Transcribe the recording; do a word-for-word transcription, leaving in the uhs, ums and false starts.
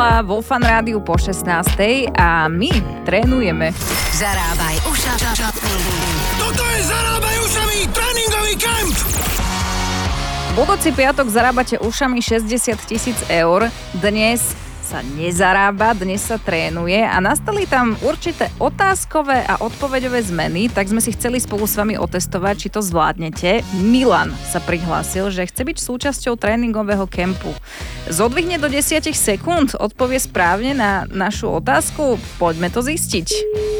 vo Fan Rádiu po šestnástej a my trénujeme. Zarábaj ušami. Toto je Zarábaj ušami tréningový kemp. Budúci piatok zarábate ušami šesťdesiat tisíc eur. Dnes sa nezarába, dnes sa trénuje a nastali tam určité otázkové a odpoveďové zmeny, tak sme si chceli spolu s vami otestovať, či to zvládnete. Milan sa prihlásil, že chce byť súčasťou tréningového kempu. Zodvihne do desať sekúnd, odpovie správne na našu otázku. Poďme to zistiť.